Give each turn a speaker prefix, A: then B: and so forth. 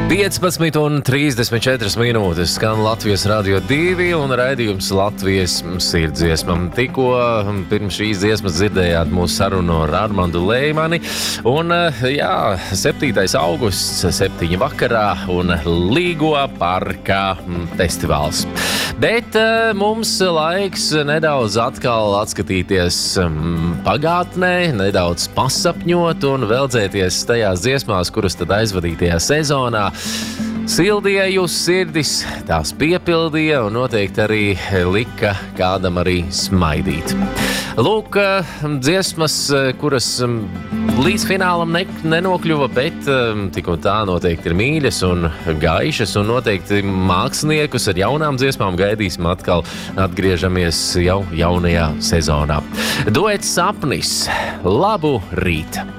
A: 15:34 minūtes skan Latvijas Radio 2 un raidījums Latvijas sirdsdziesmām. Tikko pirms šīs dziesmas dzirdējāt mūsu sarunu ar Armandu Leimani. Un, 7. augusts, 7 vakarā un Līgo parkā festivāls. Bet mums laiks nedaudz atkal atskatīties pagātnē, nedaudz pasapņot un veldzēties tajās dziesmās, kuras tad aizvadītajā sezonā sildīja jūs sirdis, tās piepildīja un noteikti arī lika kādam arī smaidīt. Lūk, dziesmas, kuras līdz finālam nenokļuva, bet tik un tā noteikti ir mīļas un gaišas, un noteikti māksliniekus ar jaunām dziesmām gaidīsim atkal, atgriežamies jau jaunajā sezonā. Duets Sapnis, labu rītu!